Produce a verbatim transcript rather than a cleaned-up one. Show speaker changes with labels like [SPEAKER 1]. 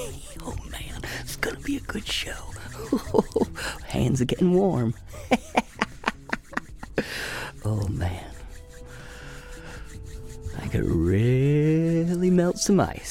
[SPEAKER 1] Oh man, it's gonna be a good show. Hands are getting warm. Oh man, I could really melt some ice.